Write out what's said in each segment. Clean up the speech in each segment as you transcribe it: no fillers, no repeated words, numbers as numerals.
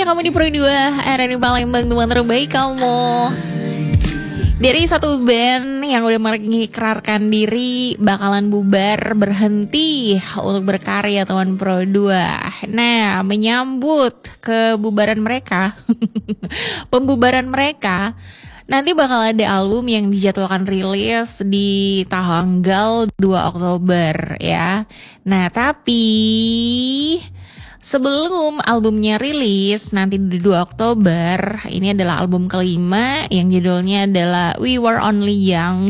kamu di Pro 2 RRI Palembang, teman terbaik kamu. Dari satu band yang udah mengikrarkan diri bakalan bubar, berhenti untuk berkarya teman Pro 2. Nah, menyambut kebubaran mereka pembubaran mereka, nanti bakal ada album yang dijadwalkan rilis di tanggal 2 Oktober ya. Nah, tapi sebelum albumnya rilis nanti di 2 Oktober, ini adalah album kelima yang judulnya adalah We Were Only Young.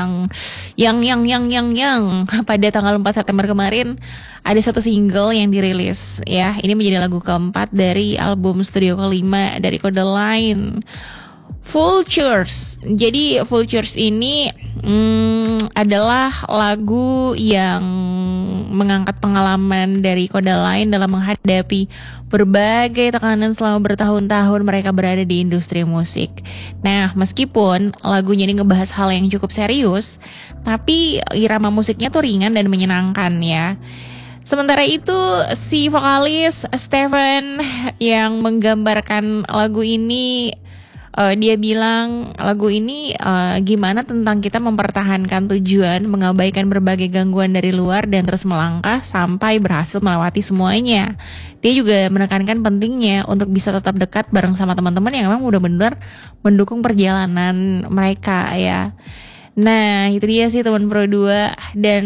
Pada tanggal 4 September kemarin ada satu single yang dirilis ya. Ini menjadi lagu keempat dari album studio kelima dari Kodaline, Vultures. Jadi Vultures ini adalah lagu yang mengangkat pengalaman dari Kodaline dalam menghadapi berbagai tekanan selama bertahun-tahun mereka berada di industri musik. Nah, meskipun lagunya ini ngebahas hal yang cukup serius, tapi irama musiknya tuh ringan dan menyenangkan ya. Sementara itu si vokalis Stephen yang menggambarkan lagu ini, dia bilang lagu ini gimana tentang kita mempertahankan tujuan, mengabaikan berbagai gangguan dari luar dan terus melangkah sampai berhasil melewati semuanya. Dia juga menekankan pentingnya untuk bisa tetap dekat bareng sama teman-teman yang memang udah benar mendukung perjalanan mereka ya. Nah, itu dia sih teman Pro 2, dan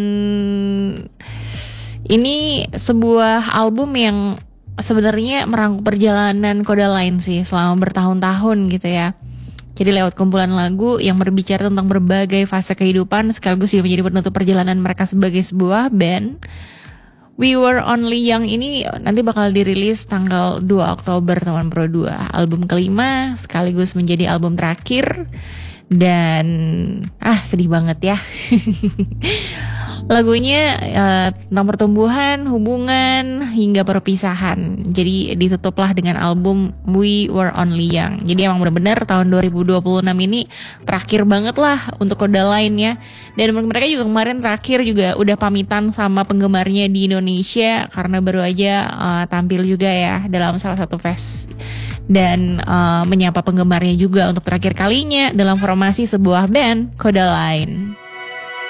ini sebuah album yang sebenarnya merangkum perjalanan Kodaline sih selama bertahun-tahun gitu ya. Jadi lewat kumpulan lagu yang berbicara tentang berbagai fase kehidupan sekaligus juga menjadi penutup perjalanan mereka sebagai sebuah band. We Were Only Young ini nanti bakal dirilis tanggal 2 Oktober teman Pro 2. Album kelima sekaligus menjadi album terakhir. Dan sedih banget ya. Lagunya tentang pertumbuhan, hubungan, hingga perpisahan. Jadi ditutuplah dengan album We Were Only Young. Jadi emang benar-benar tahun 2026 ini terakhir banget lah untuk Kodaline ya. Dan mereka juga kemarin terakhir juga udah pamitan sama penggemarnya di Indonesia, karena baru aja tampil juga ya dalam salah satu fest. Dan menyapa penggemarnya juga untuk terakhir kalinya dalam formasi sebuah band Kodaline.